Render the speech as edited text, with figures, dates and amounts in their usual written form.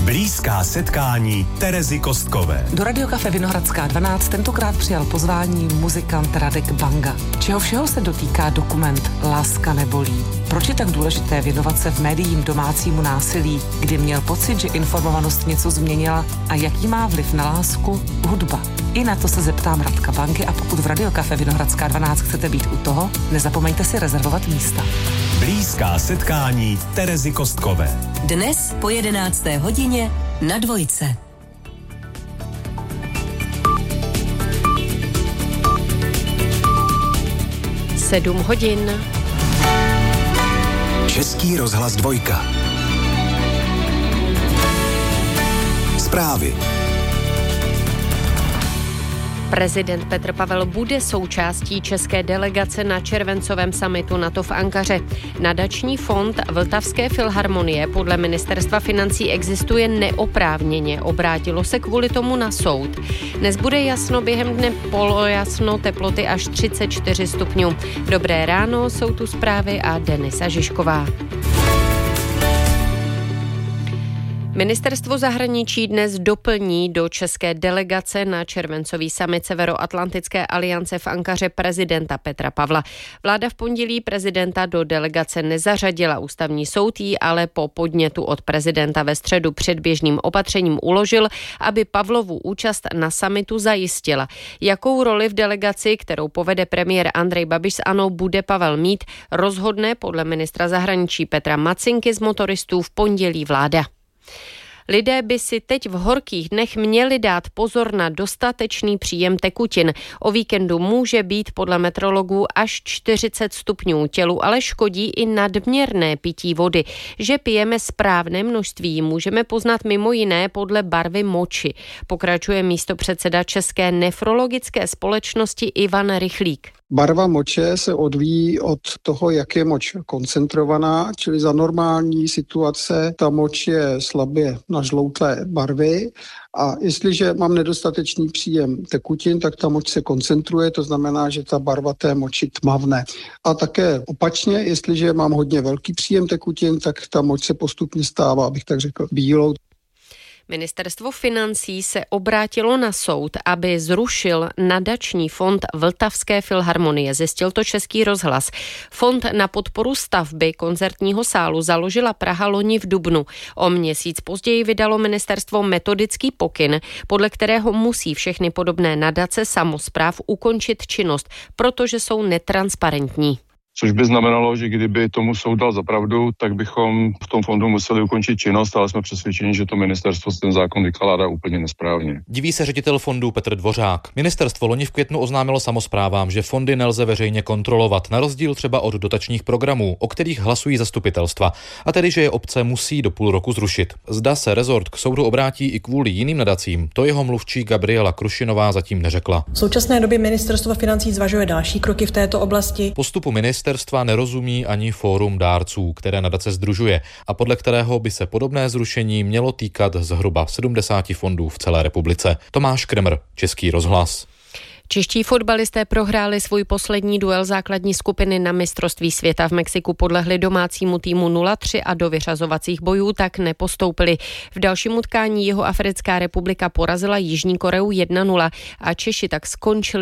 Blízká setkání Terezy Kostkové. Do Radiokafe Vinohradská 12 tentokrát přijal pozvání muzikant Radek Banga. Čeho všeho se dotýká dokument Láska nebolí? Proč je tak důležité věnovat se v médiím domácímu násilí, kdy měl pocit, že informovanost něco změnila a jaký má vliv na lásku hudba? I na to se zeptám Radka Bangy a pokud v Radiokafe Vinohradská 12 chcete být u toho, nezapomeňte si rezervovat místa. Blízká setkání Terezy Kostkové. Dnes po 11. hodině na Dvojce. Sedm hodin. Český rozhlas Dvojka. Zprávy. Prezident Petr Pavel bude součástí české delegace na červencovém summitu NATO v Ankaře. Nadační fond Vltavské filharmonie podle ministerstva financí existuje neoprávněně. Obrátilo se kvůli tomu na soud. Dnes bude jasno, během dne polojasno, teploty až 34 stupňů. Dobré ráno, jsou tu zprávy a Denisa Žižková. Ministerstvo zahraničí dnes doplní do české delegace na červencový summit Severoatlantické aliance v Ankaře prezidenta Petra Pavla. Vláda v pondělí prezidenta do delegace nezařadila. Ústavní soud jí ale po podnětu od prezidenta ve středu předběžným opatřením uložil, aby Pavlovu účast na summitu zajistila. Jakou roli v delegaci, kterou povede premiér Andrej Babiš z ANO, bude Pavel mít, rozhodne podle ministra zahraničí Petra Macinky z Motoristů v pondělí vláda. Lidé by si teď v horkých dnech měli dát pozor na dostatečný příjem tekutin. O víkendu může být podle meteorologů až 40 stupňů. Tělu ale škodí i nadměrné pití vody. Že pijeme správné množství, můžeme poznat mimo jiné podle barvy moči. Pokračuje místopředseda České nefrologické společnosti Ivan Rychlík. Barva moče se odvíjí od toho, jak je moč koncentrovaná, čili za normální situace ta moč je slabě nažloutlé barvy a jestliže mám nedostatečný příjem tekutin, tak ta moč se koncentruje, to znamená, že ta barva té moči tmavne. A také opačně, jestliže mám hodně velký příjem tekutin, tak ta moč se postupně stává, abych tak řekl, bílou. Ministerstvo financí se obrátilo na soud, aby zrušil nadační fond Vltavské filharmonie. Zjistil to Český rozhlas. Fond na podporu stavby koncertního sálu založila Praha loni v dubnu. O měsíc později vydalo ministerstvo metodický pokyn, podle kterého musí všechny podobné nadace samospráv ukončit činnost, protože jsou netransparentní. Což by znamenalo, že kdyby tomu soud dal za pravdu, tak bychom v tom fondu museli ukončit činnost, ale jsme přesvědčeni, že to ministerstvo ten zákon vykládá úplně nesprávně. Diví se ředitel fondu Petr Dvořák. Ministerstvo loni v květnu oznámilo samosprávám, že fondy nelze veřejně kontrolovat, na rozdíl třeba od dotačních programů, o kterých hlasují zastupitelstva, a tedy, že je obce musí do půl roku zrušit. Zda se rezort k soudu obrátí i kvůli jiným nadacím, to jeho mluvčí Gabriela Krušinová zatím neřekla. V současné době ministerstvo financí zvažuje další kroky v této oblasti. Postupu ministerstva nerozumí ani fórum dárců, které nadace sdružuje a podle kterého by se podobné zrušení mělo týkat zhruba 70 fondů v celé republice. Tomáš Kremr, Český rozhlas. Čeští fotbalisté prohráli svůj poslední duel základní skupiny na mistrovství světa v Mexiku, podlehli domácímu týmu 0-3 a do vyřazovacích bojů tak nepostoupili. V dalším utkání Jihoafrická republika porazila Jižní Koreu 1-0 a Češi tak skončili